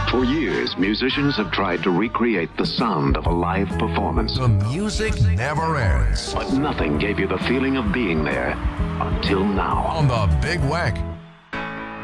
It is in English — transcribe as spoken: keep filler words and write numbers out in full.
For years, musicians have tried to recreate the sound of a live performance. The music never ends. But nothing gave you the feeling of being there until now. On the Big Weck.